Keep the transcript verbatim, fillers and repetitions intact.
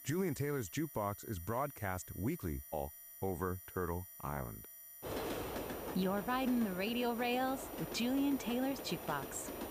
Julian Taylor's Jukebox is broadcast weekly all over Turtle Island. You're riding the radio rails with Julian Taylor's Jukebox.